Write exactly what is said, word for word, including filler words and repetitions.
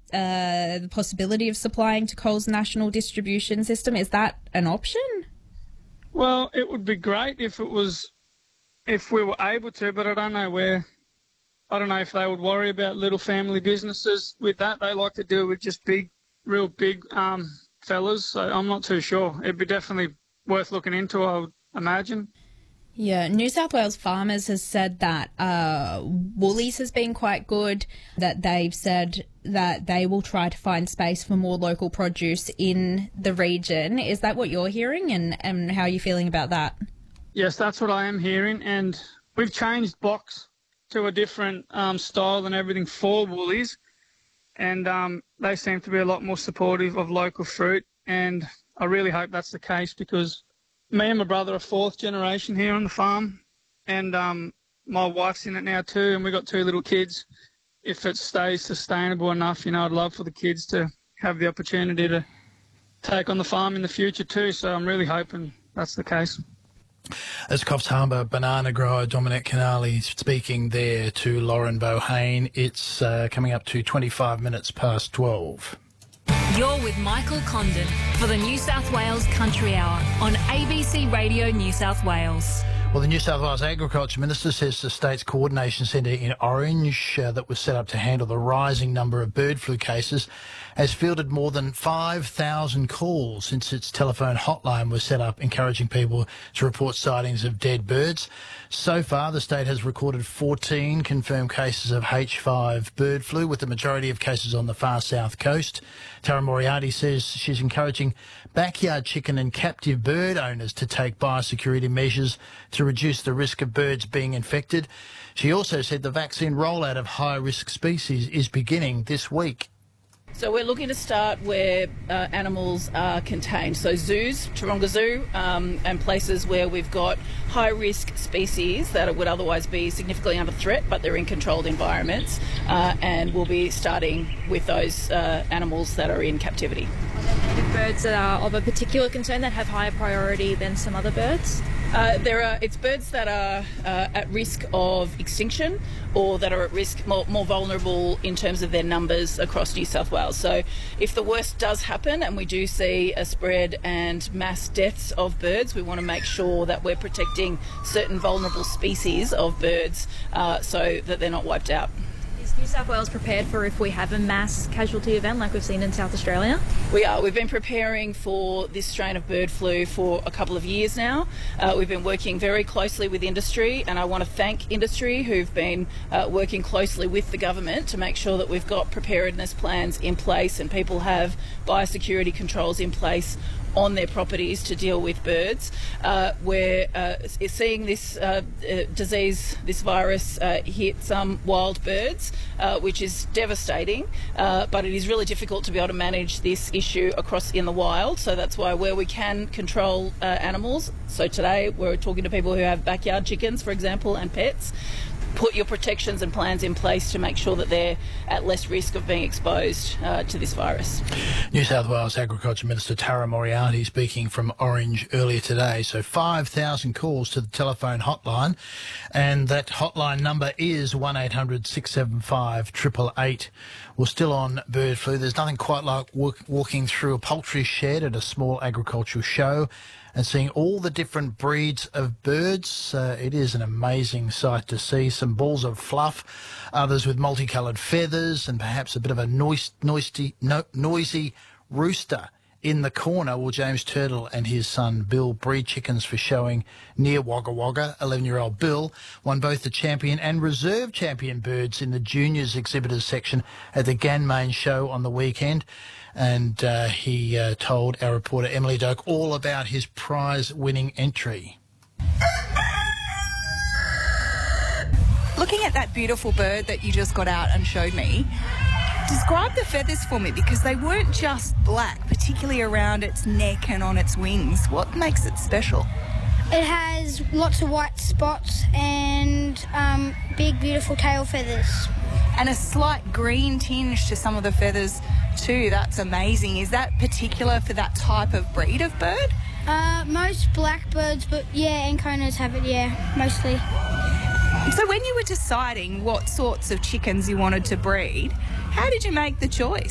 uh, the possibility of supplying to Coles national distribution system? Is that an option? Well, it would be great if it was, if we were able to, but I don't know where. I don't know if they would worry about little family businesses with that. They like to deal with just big, real big um, fellas, so I'm not too sure. It'd be definitely worth looking into, I would imagine. Yeah, New South Wales Farmers has said that uh, Woolies has been quite good, that they've said that they will try to find space for more local produce in the region. Is that what you're hearing, and, and how are you feeling about that? Yes, that's what I am hearing, and we've changed Box to a different um, style and everything for Woolies, and um, they seem to be a lot more supportive of local fruit, and I really hope that's the case, because me and my brother are fourth generation here on the farm, and um, my wife's in it now too, and we've got two little kids. If it stays sustainable enough, you know, I'd love for the kids to have the opportunity to take on the farm in the future too, so I'm really hoping that's the case. As Coffs Harbour banana grower Dominic Canali speaking there to Lauren Bohane. It's uh, coming up to twenty-five minutes past twelve. You're with Michael Condon for the New South Wales Country Hour on A B C Radio New South Wales. Well, the New South Wales Agriculture Minister says the state's coordination centre in Orange uh, that was set up to handle the rising number of bird flu cases has fielded more than five thousand calls since its telephone hotline was set up, encouraging people to report sightings of dead birds. So far, the state has recorded fourteen confirmed cases of H five bird flu, with the majority of cases on the far south coast. Tara Moriarty says she's encouraging backyard chicken and captive bird owners to take biosecurity measures to reduce the risk of birds being infected. She also said the vaccine rollout of high-risk species is beginning this week. So we're looking to start where uh, animals are contained. So zoos, Taronga Zoo, um, and places where we've got high-risk species that would otherwise be significantly under threat, but they're in controlled environments. Uh, and we'll be starting with those uh, animals that are in captivity. Are there any birds that are of a particular concern that have higher priority than some other birds? Uh, there are it's birds that are uh, at risk of extinction, or that are at risk more, more vulnerable in terms of their numbers across New South Wales. So if the worst does happen and we do see a spread and mass deaths of birds, we want to make sure that we're protecting certain vulnerable species of birds uh, so that they're not wiped out. Is New South Wales prepared for if we have a mass casualty event like we've seen in South Australia? We are. We've been preparing for this strain of bird flu for a couple of years now. Uh, we've been working very closely with industry, and I want to thank industry who've been uh, working closely with the government to make sure that we've got preparedness plans in place and people have biosecurity controls in place on their properties to deal with birds. Uh, we're uh, seeing this uh, uh, disease, this virus, uh, hit some wild birds, uh, which is devastating, uh, but it is really difficult to be able to manage this issue across in the wild. So that's why where we can control uh, animals, so today we're talking to people who have backyard chickens, for example, and pets, put your protections and plans in place to make sure that they're at less risk of being exposed uh, to this virus. New South Wales Agriculture Minister Tara Moriarty speaking from Orange earlier today. So five thousand calls to the telephone hotline, and that hotline number is one eight hundred six seven five eight eight eight. We're still on bird flu. There's nothing quite like walk, walking through a poultry shed at a small agricultural show and seeing all the different breeds of birds. Uh, it is an amazing sight to see. Some balls of fluff, others with multicoloured feathers, and perhaps a bit of a noisy, noisy, no, noisy rooster in the corner. Well, James Turtle and his son Bill breed chickens for showing near Wagga Wagga. eleven-year-old Bill won both the champion and reserve champion birds in the juniors exhibitors section at the Ganmain show on the weekend. And uh, he uh, told our reporter Emily Doak all about his prize-winning entry. Looking at that beautiful bird that you just got out and showed me, describe the feathers for me, because they weren't just black, particularly around its neck and on its wings. What makes it special? It has lots of white spots and um, big, beautiful tail feathers. And a slight green tinge to some of the feathers too. That's amazing. Is that particular for that type of breed of bird? Uh, most blackbirds, but yeah, anconas have it, yeah, mostly. So when you were deciding what sorts of chickens you wanted to breed, how did you make the choice?